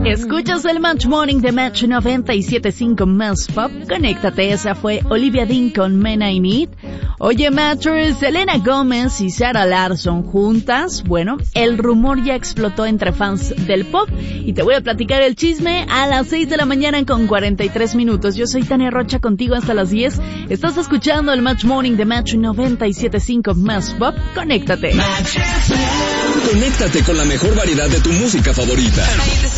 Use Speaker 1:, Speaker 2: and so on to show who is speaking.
Speaker 1: Escuchas el Match Morning de Match 97.5 Más Pop. Conéctate, esa fue Olivia Dean con Men I Need. Oye, Matchers, Selena Gómez y Sarah Larsson juntas. Bueno, el rumor ya explotó entre fans del pop y te voy a platicar el chisme a las 6 de la mañana con 43 minutos. Yo soy Tania Rocha, contigo hasta las 10. Estás escuchando el Match Morning de Match 97.5 Más Pop. Conéctate.
Speaker 2: Conéctate con la mejor variedad de tu música favorita.